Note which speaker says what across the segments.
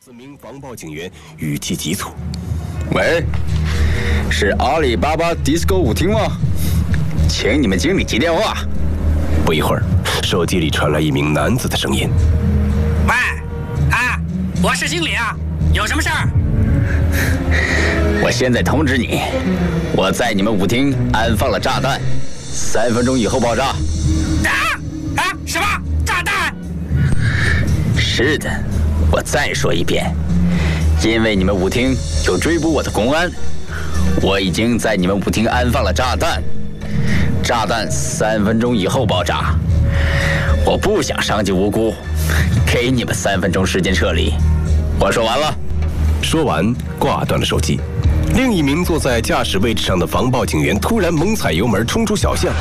Speaker 1: 4名防暴警员语气急促：“
Speaker 2: 喂，是阿里巴巴 DISCO 舞厅吗？请你们经理接电话。”
Speaker 1: 不一会儿，手机里传来一名男子的声音：“
Speaker 3: 喂，我是经理啊，有什么事儿？”
Speaker 2: 我现在通知你，我在你们舞厅安放了炸弹，3分钟以后爆炸。
Speaker 3: 什么炸弹？
Speaker 2: 是的，我再说一遍，因为你们舞厅有追捕我的公安，我已经在你们舞厅安放了炸弹，炸弹3分钟以后爆炸。我不想伤及无辜，给你们3分钟时间撤离。我说完了。
Speaker 1: 说完，挂断了手机。另一名坐在驾驶位置上的防暴警员突然猛踩油门冲出小巷。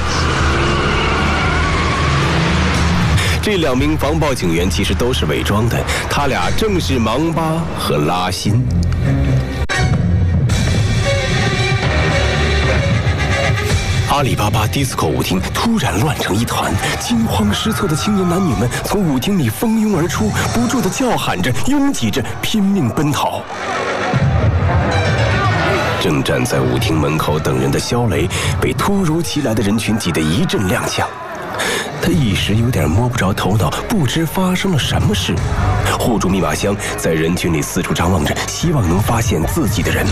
Speaker 1: 这2名防暴警员其实都是伪装的，他俩正是芒巴和拉辛。阿里巴巴 DISCO 舞厅突然乱成一团，惊慌失措的青年男女们从舞厅里蜂拥而出，不住地叫喊着，拥挤着，拼命奔逃。正站在舞厅门口等人的肖雷被突如其来的人群挤得一阵踉跄，他一时有点摸不着头脑，不知发生了什么事，护住密码箱，在人群里四处张望着，希望能发现自己的人。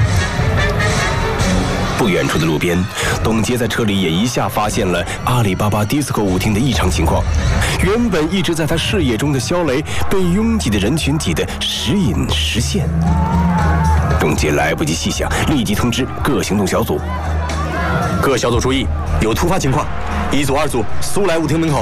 Speaker 1: 不远处的路边，董洁在车里也一下发现了阿里巴巴 DISCO 舞厅的异常情况。原本一直在他视野中的肖雷被拥挤的人群挤得时隐时现。董洁来不及细想，立即通知各行动小组：
Speaker 4: 各小组注意，有突发情况，1组、2组速来舞厅门口。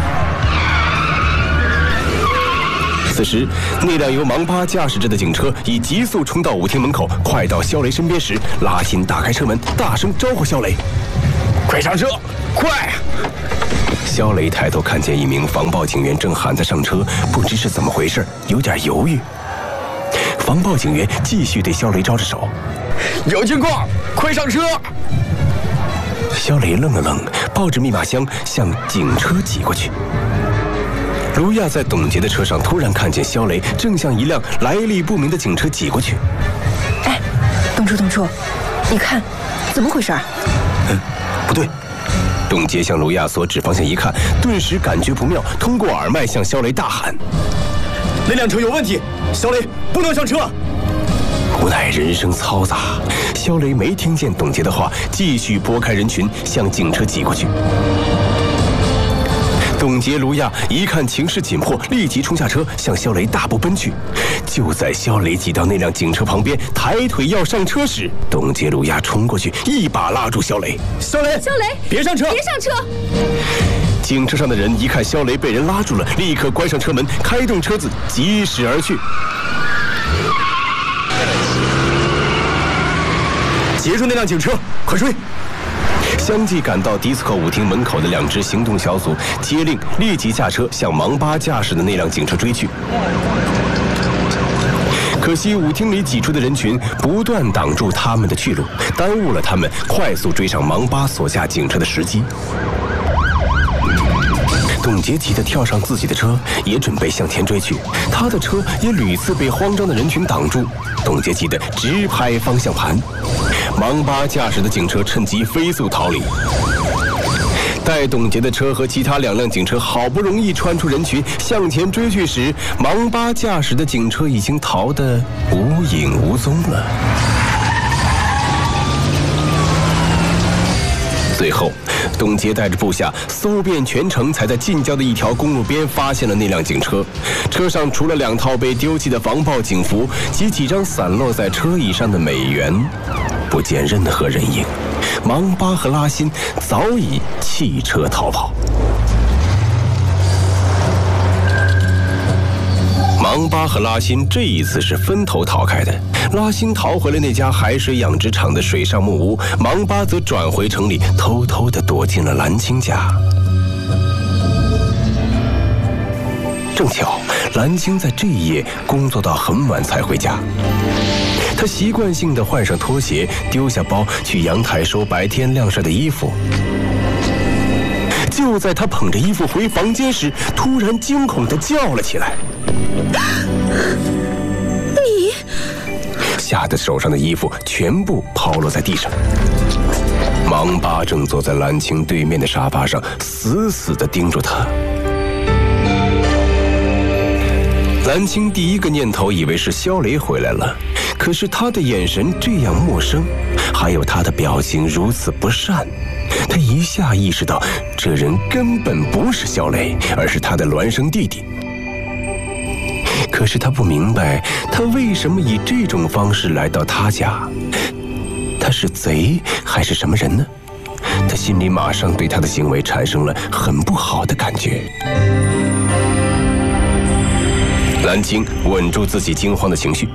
Speaker 1: 此时，那辆由芒巴驾驶着的警车已急速冲到舞厅门口，快到肖雷身边时，拉辛打开车门，大声招呼肖雷：“
Speaker 2: 快上车，快！”
Speaker 1: 肖雷抬头看见一名防暴警员正喊他上车，不知是怎么回事，有点犹豫。防暴警员继续对肖雷招着手：“
Speaker 2: 有情况，快上车！”
Speaker 1: 肖雷愣了愣，抱着密码箱向警车挤过去。卢亚在董洁的车上突然看见肖雷正向一辆来历不明的警车挤过去。
Speaker 5: 哎，董处，你看，怎么回事？
Speaker 1: 不对。董洁向卢亚所指方向一看，顿时感觉不妙，通过耳麦向肖雷大喊：“
Speaker 4: 那辆车有问题，肖雷不能上车！”
Speaker 1: 无奈人声嘈杂，肖雷没听见董洁的话，继续拨开人群向警车挤过去。董洁、卢亚一看情势紧迫，立即冲下车向肖雷大步奔去。就在肖雷挤到那辆警车旁边，抬腿要上车时，董洁、卢亚冲过去，一把拉住肖雷：“
Speaker 4: 肖雷，别上车！
Speaker 5: 别上车！”
Speaker 1: 警车上的人一看肖雷被人拉住了，立刻关上车门，开动车子疾驶而去。
Speaker 4: 截住那辆警车，快追！
Speaker 1: 相继赶到DISCO 舞厅门口的2支行动小组接令立即驾车向芒巴驾驶的那辆警车追去。可惜舞厅里挤出的人群不断挡住他们的去路，耽误了他们快速追上芒巴所驾警车的时机。董洁急得跳上自己的车，也准备向前追去，他的车也屡次被慌张的人群挡住。董洁急得直拍方向盘，芒巴驾驶的警车趁机飞速逃离。待董洁的车和其他2辆警车好不容易穿出人群向前追去时，芒巴驾驶的警车已经逃得无影无踪了。最后，董洁带着部下搜遍全城，才在近郊的一条公路边发现了那辆警车。车上除了2套被丢弃的防暴警服及几张散落在车椅上的美元，不见任何人影。芒巴和拉辛早已弃车逃跑。芒巴和拉辛这一次是分头逃开的，拉辛逃回了那家海水养殖场的水上木屋，芒巴则转回城里，偷偷地躲进了蓝青家。正巧蓝青在这一夜工作到很晚才回家，他习惯性地换上拖鞋，丢下包，去阳台收白天晾晒的衣服。就在他捧着衣服回房间时，突然惊恐地叫了起来。 吓得手上的衣服全部抛落在地上。芒巴正坐在蓝青对面的沙发上，死死地盯住他。蓝青第一个念头以为是肖雷回来了，可是他的眼神这样陌生，还有他的表情如此不善，他一下意识到这人根本不是肖雷，而是他的孪生弟弟。可是他不明白，他为什么以这种方式来到他家？他是贼还是什么人呢？他心里马上对他的行为产生了很不好的感觉。蓝青稳住自己惊慌的情绪。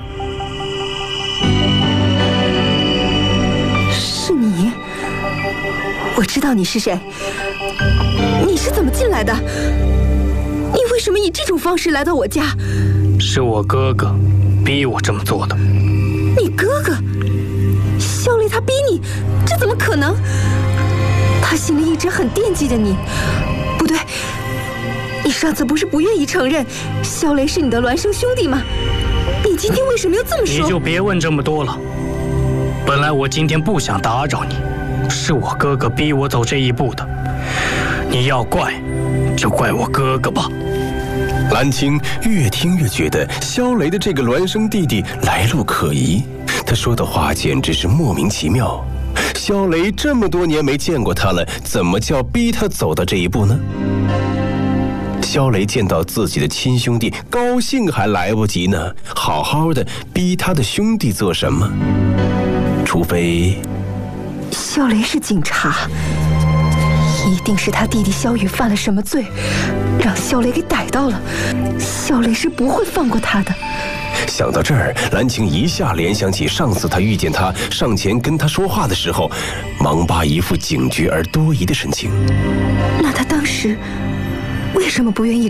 Speaker 5: 是你？我知道你是谁。你是怎么进来的？你为什么以这种方式来到我家？
Speaker 3: 是我哥哥逼我这么做的。
Speaker 5: 你哥哥？肖雷他逼你？这怎么可能？他心里一直很惦记着你。不对，你上次不是不愿意承认肖雷是你的孪生兄弟吗？你今天为什么又这么说？
Speaker 3: 你就别问这么多了。本来我今天不想打扰你，是我哥哥逼我走这一步的。你要怪，就怪我哥哥吧。
Speaker 1: 蓝青越听越觉得肖雷的这个孪生弟弟来路可疑，他说的话简直是莫名其妙。肖雷这么多年没见过他了，怎么叫逼他走到这一步呢？肖雷见到自己的亲兄弟，高兴还来不及呢，好好的逼他的兄弟做什么？除非
Speaker 5: 肖雷是警察，一定是他弟弟肖宇犯了什么罪，让肖雷给逮到了。肖雷是不会放过他的。
Speaker 1: 想到这儿，蓝青一下联想起上次他遇见他上前跟他说话的时候，芒巴一副警觉而多疑的神情。
Speaker 5: 那他当时为什么不愿意